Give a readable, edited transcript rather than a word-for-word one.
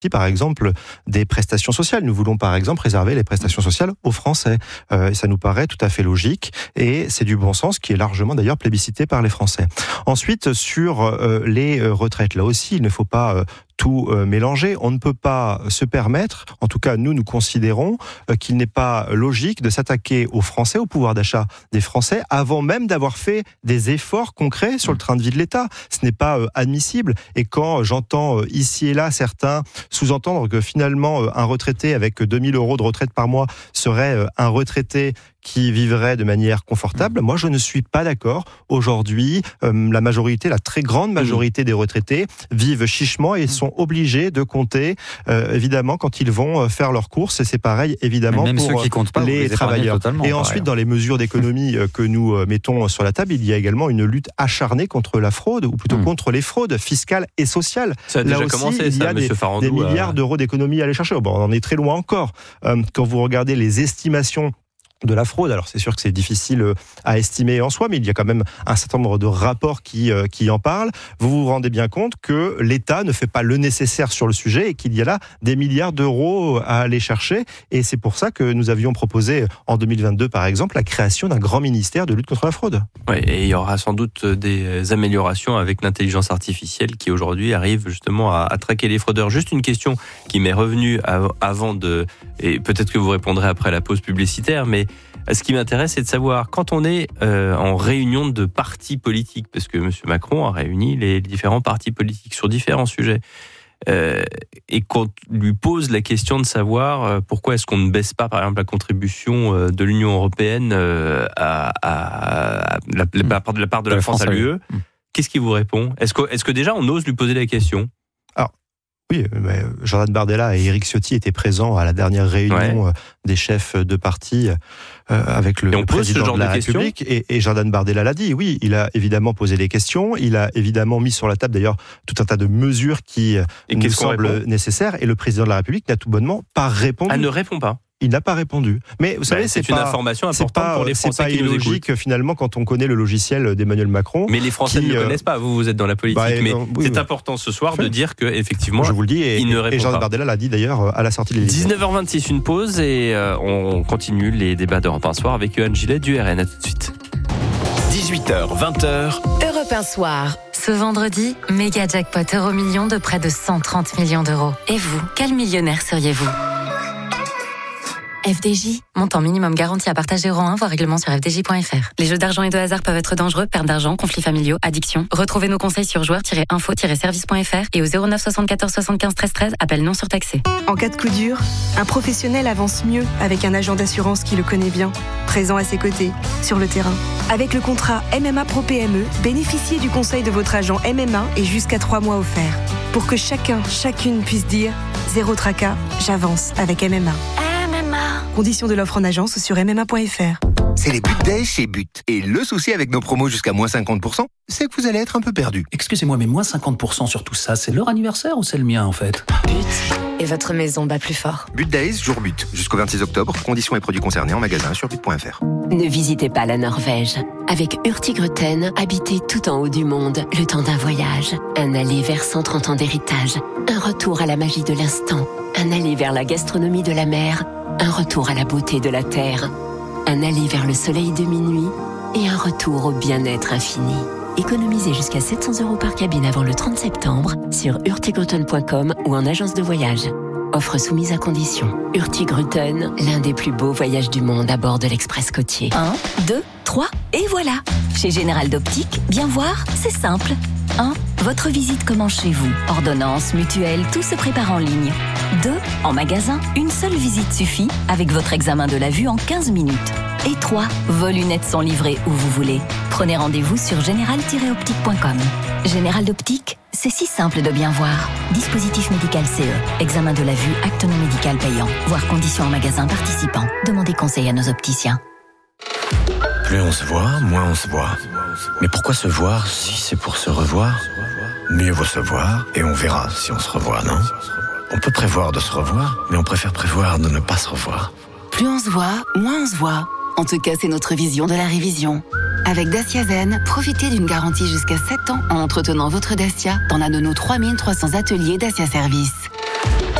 par exemple des prestations sociales. Nous voulons par exemple réserver les prestations sociales aux Français. Ça nous paraît tout à fait logique et c'est du bon sens qui est largement d'ailleurs plébiscité par les Français. Ensuite, sur les retraites, là aussi, il ne faut pas tout mélanger. On ne peut pas se permettre, en tout cas nous considérons qu'il n'est pas logique de s'attaquer aux Français, au pouvoir d'achat des Français, avant même d'avoir fait des efforts concrets sur le train de vie de l'État. Ce n'est pas admissible. Et quand j'entends ici et là certains sous-entendre que finalement un retraité avec 2000 € de retraite par mois serait un retraité qui vivrait de manière confortable. Moi, je ne suis pas d'accord. Aujourd'hui, la très grande majorité des retraités vivent chichement et sont obligés de compter, évidemment, quand ils vont faire leurs courses. Et c'est pareil, évidemment, même pour ceux qui comptent pas, les travailleurs. Et ensuite, dans les mesures d'économie que nous mettons sur la table, il y a également une lutte acharnée contre la fraude, ou plutôt contre les fraudes fiscales et sociales. Ça a déjà commencé, il y a des milliards d'euros d'économie à aller chercher. Bon, on en est très loin encore. Quand vous regardez les estimations de la fraude. Alors c'est sûr que c'est difficile à estimer en soi, mais il y a quand même un certain nombre de rapports qui en parlent. Vous vous rendez bien compte que l'État ne fait pas le nécessaire sur le sujet et qu'il y a là des milliards d'euros à aller chercher. Et c'est pour ça que nous avions proposé en 2022, par exemple, la création d'un grand ministère de lutte contre la fraude. Oui, et il y aura sans doute des améliorations avec l'intelligence artificielle qui aujourd'hui arrive justement à traquer les fraudeurs. Juste une question qui m'est revenue avant et peut-être que vous répondrez après la pause publicitaire, mais ce qui m'intéresse, c'est de savoir, quand on est en réunion de partis politiques, parce que M. Macron a réuni les différents partis politiques sur différents sujets, et qu'on lui pose la question de savoir pourquoi est-ce qu'on ne baisse pas, par exemple, la contribution de l'Union européenne à la part de la France à l'UE, qu'est-ce qu'il vous répond ? Est-ce que déjà on ose lui poser la question ? Oui, mais Jordan Bardella et Éric Ciotti étaient présents à la dernière réunion des chefs de parti avec le président de la République. Et Jordan Bardella l'a dit, oui, il a évidemment posé les questions, il a évidemment mis sur la table d'ailleurs tout un tas de mesures qui nous semblent nécessaires. Et le président de la République n'a tout bonnement pas répondu. Elle ne répond pas. Il n'a pas répondu. Mais vous savez, c'est une information importante pour les Français qui nous écoutent. C'est pas illogique finalement quand on connaît le logiciel d'Emmanuel Macron. Mais les Français ne le connaissent pas. Vous êtes dans la politique, c'est important ce soir de dire que effectivement, je vous le dis, il ne répond pas. Et Jordan Bardella l'a dit d'ailleurs à la sortie de l'Élysée. 19h26, une pause et on continue les débats d'Europe 1 Soir avec Johan Gillet du RN. À tout de suite. 18h, 20h. Europe 1 Soir. Ce vendredi, méga jackpot Euromillions de près de 130 millions d'euros. Et vous, quel millionnaire seriez-vous ? FDJ, montant minimum garanti à partager euro 1, voire règlement sur fdj.fr. Les jeux d'argent et de hasard peuvent être dangereux, perte d'argent, conflits familiaux, addiction. Retrouvez nos conseils sur joueurs-info-service.fr et au 09 74 75 13 13, appel non surtaxé. En cas de coup dur, un professionnel avance mieux avec un agent d'assurance qui le connaît bien, présent à ses côtés, sur le terrain. Avec le contrat MMA Pro PME, bénéficiez du conseil de votre agent MMA et jusqu'à 3 mois offerts. Pour que chacune puisse dire « Zéro tracas, j'avance avec MMA ». Conditions de l'offre en agence sur mma.fr. C'est les But Days chez But. Et le souci avec nos promos jusqu'à moins 50%, c'est que vous allez être un peu perdu. Excusez-moi, mais moins 50% sur tout ça, c'est leur anniversaire ou c'est le mien en fait ? But. Et votre maison bat plus fort. But Days, jour but. Jusqu'au 26 octobre. Conditions et produits concernés en magasin sur but.fr. Ne visitez pas la Norvège. Avec Hurtigruten, habitez tout en haut du monde, le temps d'un voyage. Un aller vers 130 ans d'héritage. Un retour à la magie de l'instant. Un aller vers la gastronomie de la mer. Un retour à la beauté de la terre. Un aller vers le soleil de minuit. Et un retour au bien-être infini. Économisez jusqu'à 700 € par cabine avant le 30 septembre sur hurtigruten.com ou en agence de voyage. Offre soumise à condition. Hurtigruten, l'un des plus beaux voyages du monde à bord de l'Express côtier. 1, 2, 3, et voilà. Chez Général d'Optique, bien voir, c'est simple. 1. Votre visite commence chez vous. Ordonnance, mutuelle, tout se prépare en ligne. 2. En magasin, une seule visite suffit avec votre examen de la vue en 15 minutes. Et 3. Vos lunettes sont livrées où vous voulez. Prenez rendez-vous sur général-optique.com. Général d'Optique, c'est si simple de bien voir. Dispositif médical CE. Examen de la vue, acte non médical payant. Voir conditions en magasin participant. Demandez conseil à nos opticiens. Plus on se voit, moins on se voit. Mais pourquoi se voir si c'est pour se revoir ? Mieux vaut se voir et on verra si on se revoit, non ? On peut prévoir de se revoir, mais on préfère prévoir de ne pas se revoir. Plus on se voit, moins on se voit. En tout cas, c'est notre vision de la révision. Avec Dacia Zen, profitez d'une garantie jusqu'à 7 ans en entretenant votre Dacia dans l'un de nos 3300 ateliers Dacia Service.